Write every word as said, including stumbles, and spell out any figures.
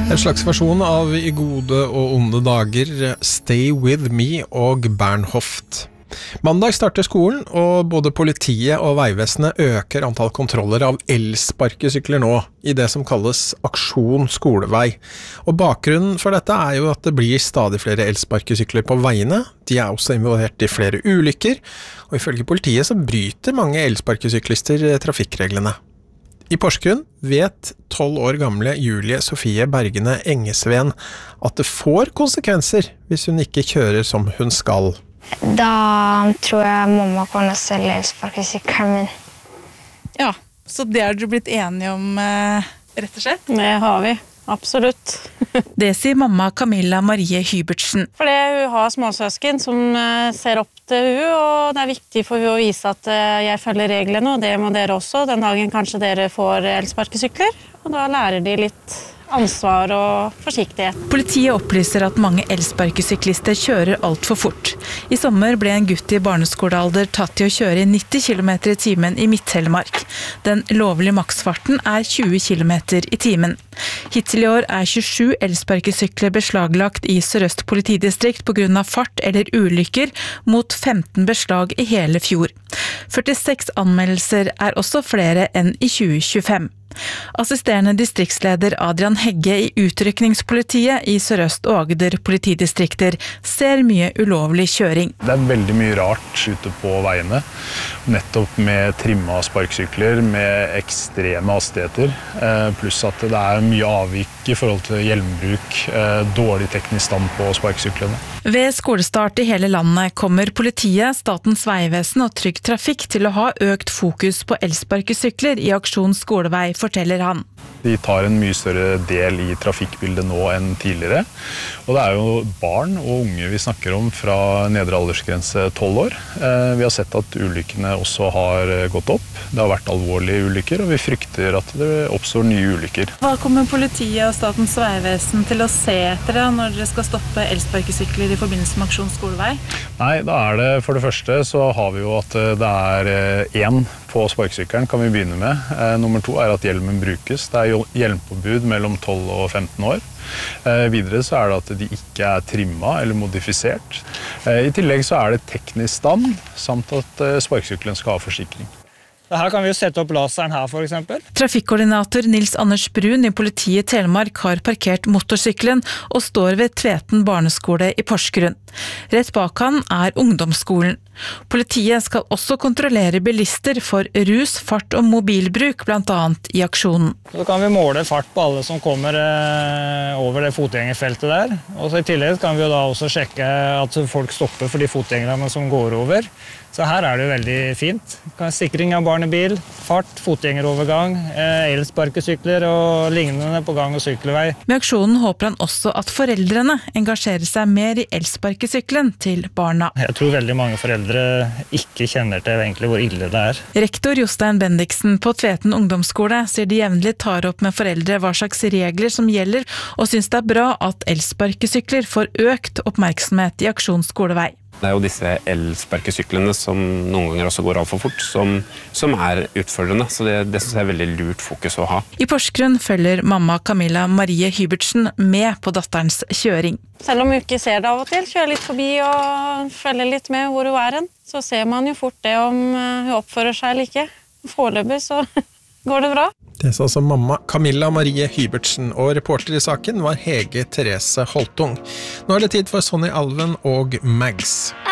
En slags versjon av I gode og onde dager, Stay With Me og Bernhoft. Mandag starter skolen, og både politiet og veivesenet øker antall kontroller av elsparkesykler nå, I det som kalles Aksjon Skolevei. Og bakgrunnen for dette er jo at det blir stadig flere elsparkesykler på veiene. De er også involvert I flere ulykker, og ifølge politiet så bryter mange elsparkesyklister trafikkreglene. I Porsgrunn vet tolv år gamle Julie Sofie Bergene Engesven at det får konsekvenser hvis hun ikke kjører som hun skal. Da tror jeg mamma kommer til å selge elsparkesykkelen min. Ja, så det har dere blitt enige om, eh, rett og slett? Det har vi, absolutt. Det sier mamma Camilla Marie Hybertsen. Fordi hun har småsøsken som eh, ser opp til hun, og det er viktig for hun å vise at eh, jeg følger reglene, og det må dere også. Den dagen kanskje dere får elsparkesykler, og da lærer de litt ansvar og forsiktighet. Politiet opplyser at mange elsparkesyklister kjører alt for fort. I sommer ble en gutt I barneskolealder tatt til å kjøre I nitti kilometer I timen I Midt-Telemark. Den lovlige maksfarten er tjue kilometer I timen. Hittil I år er tjuesju elsparkesykler beslaglagt I Sør-Øst politidistrikt på grunn av fart eller ulykker, mot femten beslag I hele fjor. førtiseks anmeldelser er også flere enn I tjue tjuefem. Assisterende distriktsleder Adrian Hegge I utrykningspolitiet I Sør-Øst og Agder politidistrikter ser mye ulovlig kjøring. Det er veldig mye rart ute på veiene, nettopp med trimma sparksykler, med ekstreme hastigheter, pluss at det er mye avvik I forhold til hjelmbruk, dårlig teknisk stand på sparkesyklene. Ved skolestart I hele landet kommer politiet, Statens vegvesen og Trygg Trafikk til å ha økt fokus på elsparkesykler I Aksjon Skolevei, forteller han. De tar en mye større del I trafikkbildet nå enn tidligere, og det er jo barn og unge vi snakker om fra nedre aldersgrense tolv år. Vi har sett at ulykkene også har gått opp. Det har vært alvorlige ulykker, og vi frykter at det oppstår nye ulykker. Hva kommer politiet og Statens vegvesen til å se etter da, når dere skal stoppe elsparkesykler I forbindelse med Aksjon Skolevei? Nei, da er det for det første så har vi jo at det er én på sparkesykkelen kan vi begynne med. Eh, nummer to er at hjelmen brukes. Det er hjelmpåbud mellom tolv og femten år. Eh, videre så er det at de ikke er trimmet eller modifisert. Eh, I tillegg så er det teknisk stand, samt at eh, sparkesykkelen skal ha forsikring. Her kan vi jo sette opp laseren her for eksempel. Trafikkoordinator Nils Anders Brun I politiet Telemark har parkert motorsykkelen og står ved Tveten barneskole I Porsgrunn. Rett bak han er ungdomsskolen. Politiet skal også kontrollere bilister for rus, fart og mobilbruk, blant annet I aksjonen. Så kan vi måle fart på alle som kommer eh, over det fotgjengerfeltet der. Og så I tillegg kan vi jo da også sjekke at folk stopper for de fotgjengerne som går over. Så her er det jo veldig fint. Sikring av barnebil, fart, fotgjengerovergang, eh, elsparkesykler og lignende på gang- og sykkelvei. Med aksjonen håper han også at foreldrene engasjerer seg mer I elsparkesykkelen til barna. Jeg tror veldig mange foreldre ikke kjenner til egentlig hvor ille det er. Rektor Jostein Bendiksen på Tveten ungdomsskole sier de jevnlig tar opp med foreldre hva slags regler som gjelder, og synes det er bra at elsparkesykler får økt oppmerksomhet I Aksjon Skolevei. Det er jo disse elsparkesyklene som noen ganger også går alt for fort, som, som er utfordrende, så det, det synes jeg er veldig lurt fokus å ha. I Porsgrunn følger mamma Camilla Marie Hybertsen med på datterens kjøring. Selv om hun ikke ser det av og til, kjører litt forbi og følger litt med hvor hun er hen, så ser man jo fort det om hun oppfører seg eller ikke. Foreløpig så går det bra. Det sa altså mamma Camilla Marie Hybertsen, og reporter I saken var Hege Therese Holtung. Nå er det tid for Sonny Alven og Mags.